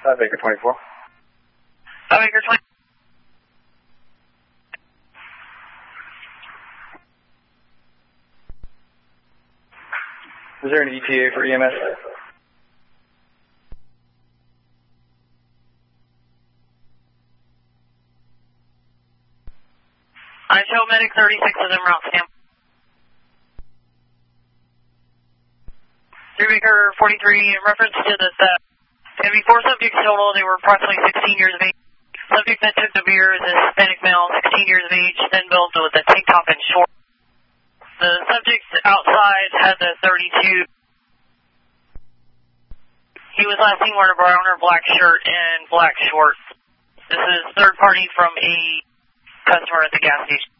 Baker 24. Baker 20. Is there an ETA for EMS? I show medic 36 of them route stamp. 3 Baker 43, in reference to the theft. Going to be 4 subjects total. They were approximately 16 years of age. Subject that took the beer is a Hispanic male, 16 years of age, thin built with a tank top and short. The subject outside had the 32. He was last seen wearing a brown or black shirt and black shorts. This is third party from a customer at the gas station.